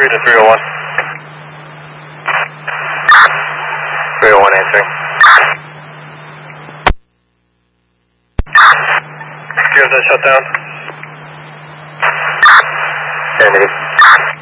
to 301. 301 answering. Do you have that shut down? Negative.